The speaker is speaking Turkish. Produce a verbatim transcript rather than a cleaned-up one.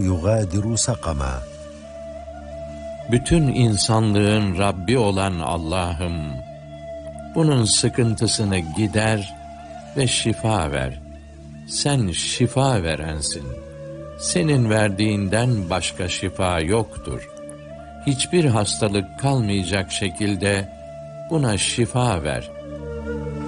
يغادر سقما. Bütün insanlığın Rabbi olan Allah'ım, bunun sıkıntısını gider ve şifa ver. Sen şifa verensin. Senin verdiğinden başka şifa yoktur. Hiçbir hastalık kalmayacak şekilde buna şifa ver.